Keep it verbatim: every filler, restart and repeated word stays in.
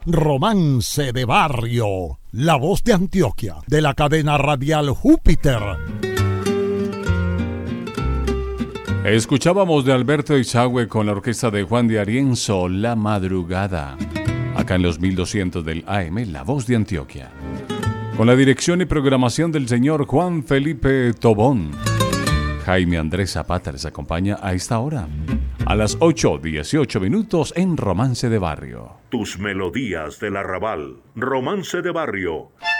Romance de Barrio, la voz de Antioquia, de la cadena radial Júpiter. Escuchábamos de Alberto Izagüe con la orquesta de Juan de Arienzo, La Madrugada. Acá en los mil doscientos del A M, La Voz de Antioquia. Con la dirección y programación del señor Juan Felipe Tobón. Jaime Andrés Zapata les acompaña a esta hora. A las ocho dieciocho minutos en Romance de Barrio. Tus melodías del arrabal. Romance de Barrio.